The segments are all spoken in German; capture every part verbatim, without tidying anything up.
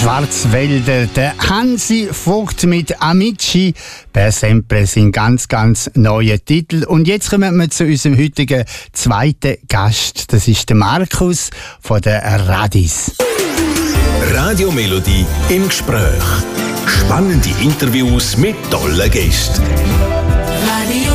Schwarzwälder, der Hansi Vogt mit Amici, per Sempre sein ganz, ganz neuer Titel. Und jetzt kommen wir zu unserem heutigen zweiten Gast. Das ist der Markus von der Radis. Radio Melodie im Gespräch. Spannende Interviews mit tollen Gästen. Radio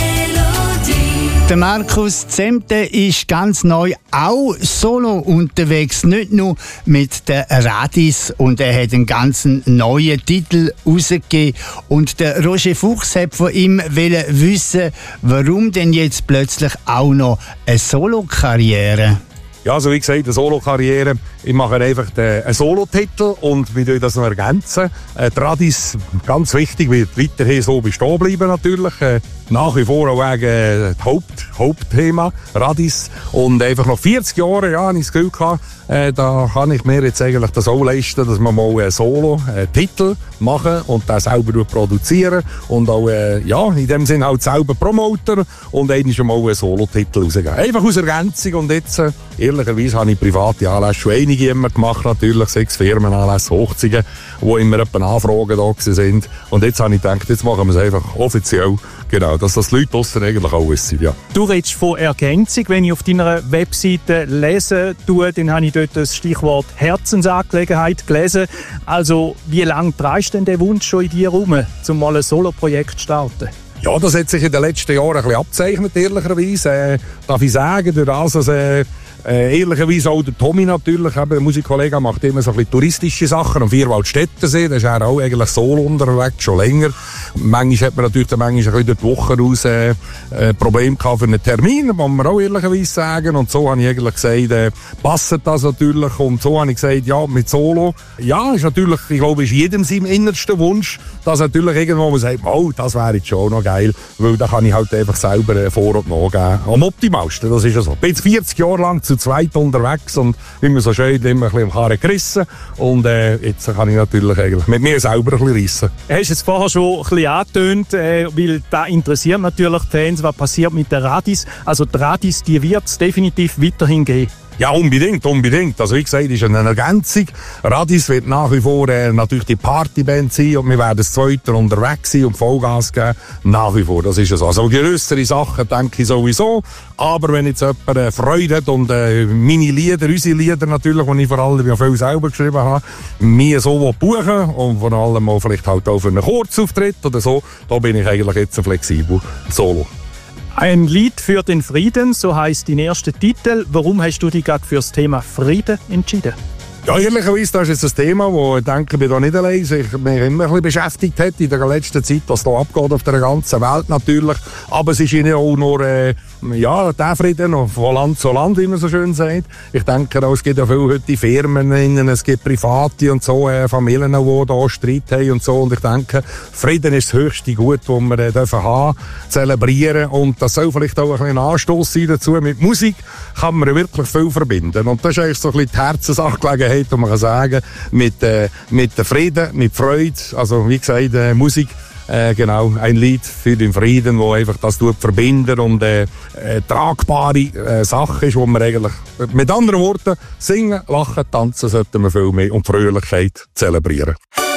Melodie. Der Markus Zemte ist ganz neu auch solo unterwegs, nicht nur mit der Radis, und er hat einen ganz neuen Titel rausgegeben. Und der Roger Fuchs hat von ihm wissen, warum denn jetzt plötzlich auch noch eine Solo-Karriere? Ja, also wie gesagt, eine Solo-Karriere. Ich mache einfach einen Solo-Titel und wir das noch ergänzen. Äh, die Radis, ganz wichtig, wird weiterhin so bestehen bleiben natürlich. Äh, nach wie vor auch wegen äh, Haupt, Hauptthema Radis. Und einfach noch vierzig Jahre, ja, habe ich das Gefühl gehabt, äh, da kann ich mir jetzt eigentlich das auch leisten, dass wir mal einen Solo-Titel machen und den selber produzieren und auch, äh, ja, in dem Sinne halt selber promoten und eigentlich schon mal einen Solo-Titel rausgeben. Einfach aus Ergänzung. Und jetzt, äh, ehrlicherweise habe ich private Anlässe schon einige immer gemacht, natürlich, sechs Firmenanlässe, Hochzeiten, wo immer etwa Anfragen da sind. Und jetzt habe ich gedacht, jetzt machen wir es einfach offiziell, genau, dass das die Leute draussen eigentlich auch wissen, ja. Du redest von Ergänzung. Wenn ich auf deiner Webseite lesen tue, dann habe ich dort das Stichwort Herzensangelegenheit gelesen. Also, wie lange trägst du denn den Wunsch schon in dir herum, um mal ein Solo-Projekt zu starten? Ja, das hat sich in den letzten Jahren ein bisschen abgezeichnet, ehrlicherweise. Äh, darf ich sagen, durch das, dass, äh, Äh, ehrlicherweise auch der Tommy natürlich, eben, der Musikkollege, macht immer so ein bisschen touristische Sachen. Am Vierwaldstättersee, da ist er auch eigentlich solo unterwegs, schon länger. Manchmal hat man natürlich dann manchmal ein bisschen durch die Woche raus äh, äh, Probleme gehabt für einen Termin, muss man auch ehrlicherweise sagen. Und so habe ich eigentlich gesagt, äh, passt das natürlich. Und so habe ich gesagt, ja, mit Solo, ja, ist natürlich, ich glaube, ist jedem sein innerster Wunsch, dass natürlich irgendwo man sagt, oh, das wäre jetzt schon noch geil, weil da kann ich halt einfach selber äh, Vor- und Nachgeben. Am optimalsten, das ist ja so. Ich bin jetzt vierzig Jahre lang zu zweit unterwegs und immer so schön immer ein bisschen im Karren gerissen. Und äh, jetzt kann ich natürlich eigentlich mit mir selber ein bisschen reissen. Du hast es vorher schon ein bisschen angetönt, äh, weil da interessiert natürlich die Fans, was passiert mit der Radis. Also die Radis, die wird es definitiv weiterhin geben. Ja, unbedingt, unbedingt. Also wie gesagt, ist eine Ergänzung. Radis wird nach wie vor äh, natürlich die Partyband sein und wir werden das Zweite unterwegs sein und Vollgas geben. Nach wie vor, das ist es. Also grössere Sachen denke ich sowieso. Aber wenn jetzt jemand äh, Freude hat und äh, meine Lieder, unsere Lieder natürlich, die ich vor allem ja viel selber geschrieben habe, mir so buchen und vor allem auch vielleicht halt auch für einen Kurzauftritt oder so, da bin ich eigentlich jetzt flexibel, solo. Ein Lied für den Frieden, so heisst dein erster Titel. Warum hast du dich gerade für das Thema Frieden entschieden? Ja, ehrlicherweise, das ist jetzt ein Thema, das ich denke, ich bin da nicht allein, sich mich immer ein bisschen beschäftigt hat in der letzten Zeit, was da abgeht auf der ganzen Welt natürlich. Aber es ist ihnen auch nur, äh, ja, der Frieden von Land zu Land, wie man so schön sagt. Ich denke auch, es gibt ja viele heute Firmen, es gibt Private und so, äh, Familien, die da Streit haben und so. Und ich denke, Frieden ist das höchste Gut, das wir äh, dürfen haben, zelebrieren. Und das soll vielleicht auch ein bisschen Anstoß sein dazu. Mit Musik kann man wirklich viel verbinden. Und das ist eigentlich so ein bisschen die Herzensangelegenheit, und man kann sagen, mit, äh, mit der Frieden, mit Freude, also wie gesagt, äh, Musik, äh, genau, ein Lied für den Frieden, wo einfach das tut verbinden und äh, äh, tragbare äh, Sache ist, wo man eigentlich, mit anderen Worten, singen, lachen, tanzen sollten wir viel mehr und Fröhlichkeit zelebrieren.